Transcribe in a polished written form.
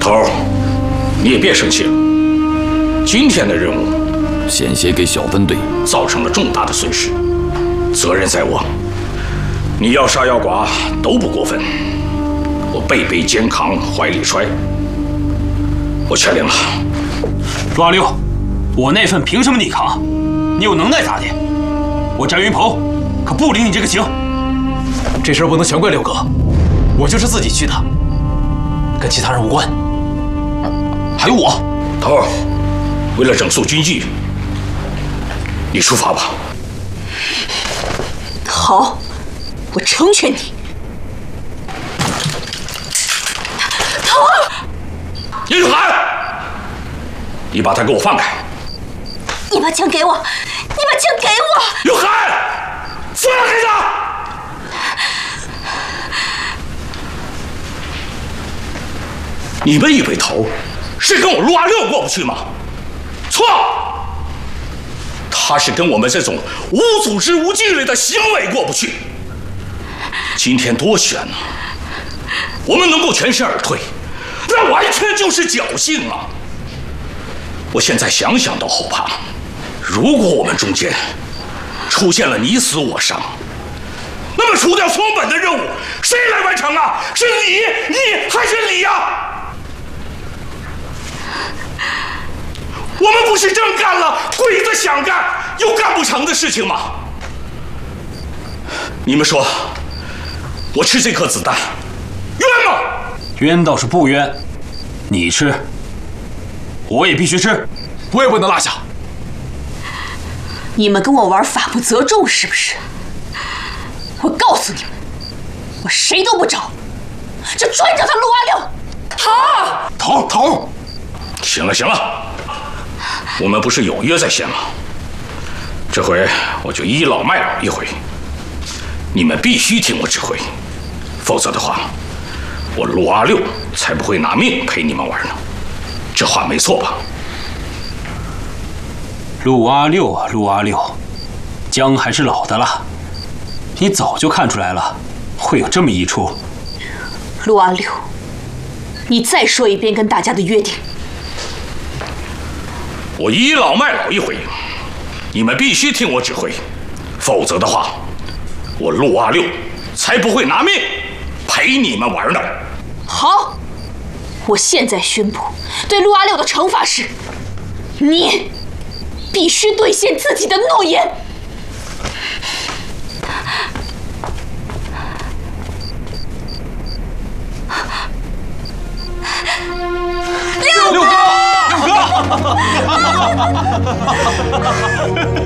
头儿，你也别生气了。今天的任务， 险些给小分队造成了重大的损失，责任在我。你要杀要剐都不过分，我背背肩扛，怀里揣，我全领了。 陆阿六，我那份凭什么你扛？你有能耐咋的？我翟云鹏可不领你这个情。 这事儿不能全怪六哥，我就是自己去的，跟其他人无关。 还有我， 头儿，为了整肃军纪，你出发吧。 好，我成全你。头儿， 叶玉涵，你把他给我放开！ 你把枪给我，你把枪给我！ 玉涵，放开他！你们以为头是跟我陆阿六过不去吗？错，他是跟我们这种无组织无纪律的行为过不去。今天多悬啊！我们能够全身而退，那完全就是侥幸啊！我现在想想都后怕。如果我们中间出现了你死我伤，那么除掉松本的任务谁来完成啊？是你还是你呀？我们不是正干了鬼子想干又干不成的事情吗？你们说，我吃这颗子弹冤吗？ 冤倒是不冤，你吃，我也必须吃， 我也不能落下。 你们跟我玩法不责众是不是？我告诉你们，我谁都不找，就专找他陆阿六。 头， 行了行了，我们不是有约在先吗？这回我就倚老卖老一回，你们必须听我指挥，否则的话，我陆阿六才不会拿命陪你们玩呢。这话没错吧？ 陆阿六啊，陆阿六，姜还是老的辣，你早就看出来了，会有这么一出。 陆阿六，你再说一遍跟大家的约定。 我倚老卖老一回，你们必须听我指挥，否则的话，我陆阿六才不会拿命陪你们玩呢。 好，我现在宣布，对陆阿六的惩罚是，你必须兑现自己的诺言。 六哥！